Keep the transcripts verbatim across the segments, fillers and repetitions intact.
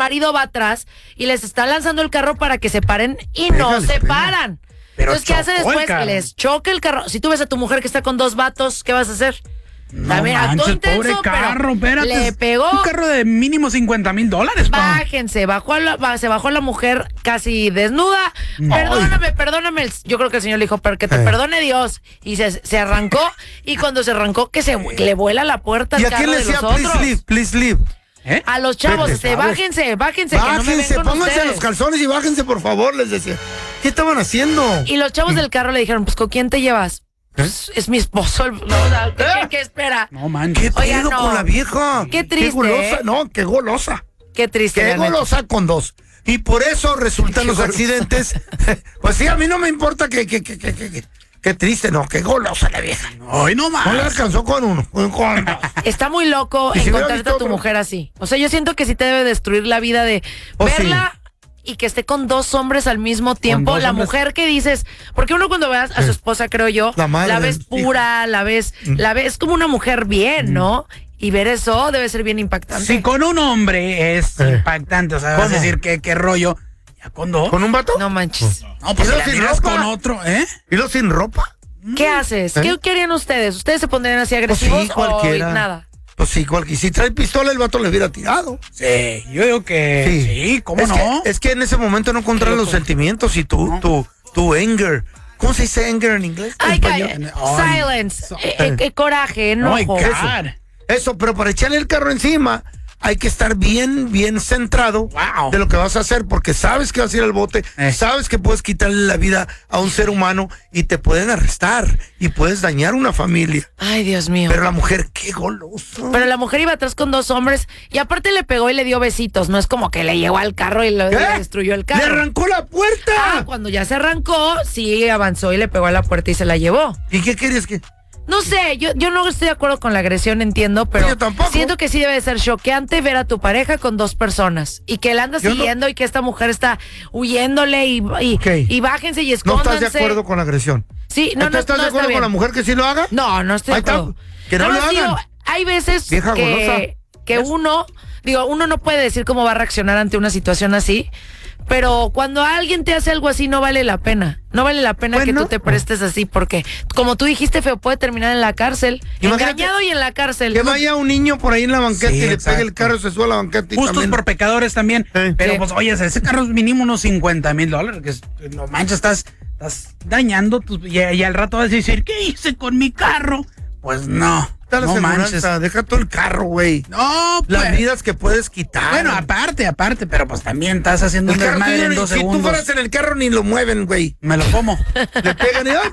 marido va atrás y les está lanzando el carro para que se paren y no Déjale, se prima. paran. Pero Entonces, ¿qué hace chocó el después? carro. Les choca el carro. Si tú ves a tu mujer que está con dos vatos, ¿qué vas a hacer? No También actuó manches, intenso, pobre carro, pero espérate. le pegó. Un carro de mínimo cincuenta mil dólares, pa. Bájense, bajó a la, ba- se bajó la mujer casi desnuda. Perdóname, perdóname. el- Yo creo que el señor le dijo, pero que te Eh. perdone Dios. Y se, se arrancó. Y cuando se arrancó, que se que le vuela la puerta ¿Y al a quién carro le de decía, los please otros. leave, please leave? ¿Eh? A los chavos, Vete, este, chavos. bájense, bájense, que no me ven Bájense, con pónganse ustedes. los calzones y bájense, por favor, les decía. ¿Qué estaban haciendo? Y los chavos del carro le dijeron, pues, ¿con quién te llevas? Pues, es mi esposo. el- no, o sea, ¿qué, qué- qué espera? No manches. ¿Qué Oiga, pedo no. con la vieja? Qué triste, Qué golosa, ¿eh? no, qué golosa. Qué triste. Qué la neta. golosa con dos. Y por eso resultan los accidentes. Pues sí, a mí no me importa que, que, que, que, que, que- qué triste, no, qué golosa la vieja. Ay, no No le más. alcanzó con uno, con, con dos. Está muy loco Y si hubiera encontrarte visto a tu otro. mujer así. O sea, yo siento que sí te debe destruir la vida de Oh, verla y que esté con dos hombres al mismo tiempo. dos La hombres. mujer que dices, porque uno cuando veas a su esposa, creo yo, La madre ves del pura, la ves, la ves como una mujer bien, ¿no? Y ver eso debe ser bien impactante. Si con un hombre es Eh. impactante, o sea, vas a ¿Cómo? decir que qué rollo. Ya con dos. ¿Con un vato? No manches. No, pues ¿Y si luego la sin miras ropa? con otro, ¿eh? ¿Y lo sin ropa? ¿Qué haces? ¿Eh? ¿Qué, qué harían ustedes? ¿Ustedes se pondrían así Pues agresivos sí, o cualquiera. nada? Pues sí, cualquiera. Si trae pistola, el vato le hubiera tirado. Sí, yo digo que sí, ¿cómo es no? Que, es que en ese momento no controlan los sentimientos y tu, No. tu, tu anger. ¿Cómo se dice anger en inglés? Ay, En calla. español. Ay. Silence. Eh, eh, eh, coraje, Oh my enojo. God. Eso, pero para echarle el carro encima hay que estar bien, bien centrado Wow. de lo que vas a hacer, porque sabes que vas a ir al bote, Eh. sabes que puedes quitarle la vida a un ser humano y te pueden arrestar y puedes dañar una familia. Ay, Dios mío. Pero la mujer, qué goloso. Pero la mujer iba atrás con dos hombres y aparte le pegó y le dio besitos. No es como que le llegó al carro y lo, ¿Qué? le destruyó el ¡Le carro. arrancó la puerta! Ah, cuando ya se arrancó, sí avanzó y le pegó a la puerta y se la llevó. ¿Y qué querías que...? No sé, yo, yo no estoy de acuerdo con la agresión, entiendo, pero Yo tampoco. siento que sí debe de ser choqueante ver a tu pareja con dos personas y que la anda Yo no- siguiendo y que esta mujer está huyéndole y, y, Ok. y bájense y No escóndanse. estás de acuerdo con la agresión. Sí, no, ¿Tú no, estás no de está acuerdo bien. con la mujer que sí lo haga? No, no estoy de Ahí está. acuerdo. Que no Nada lo más digo, hagan. hay veces Vieja golosa. que, que ¿Ves? uno, digo, uno no puede decir cómo va a reaccionar ante una situación así, pero cuando alguien te hace algo así no vale la pena. No vale la pena Bueno. que tú te prestes así porque, como tú dijiste, feo, puede terminar en la cárcel, Imagínate engañado y en la cárcel. Que vaya un niño por ahí en la banqueta Sí, y le exacto. pegue el carro, se sube a la banqueta y Justos también... por pecadores también. Sí. Pero Sí. pues, oye, ese carro es mínimo unos cincuenta mil dólares. Que es- no manches, estás, estás dañando. Tu, y, y al rato vas a decir, ¿qué hice con mi carro? Pues no. Está la No manches. aseguranza, deja todo el carro, güey. No, pues. Las vidas que puedes quitar. Bueno, aparte, aparte, pero pues también estás haciendo el un carro desmadre tuyo en ni- dos si tú segundos. fueras en el carro ni lo mueven, güey. Me lo como. Le pegan y... ¡ay!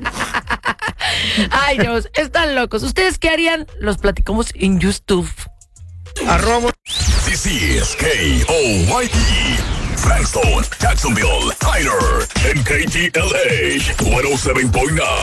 Ay, Dios, están locos. ¿Ustedes qué harían? Los platicamos en YouTube. Arroba... This is K O Y T. Frankston, Jacksonville, Tyler, and K T L H one oh seven point nine.